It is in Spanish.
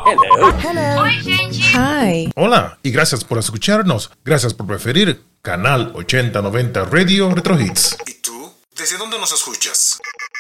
Hello. Hello. Oi, gente. Hi. Hola y gracias por escucharnos. Gracias por preferir Canal 8090 Radio Retro Hits. ¿Y tú? ¿Desde dónde nos escuchas?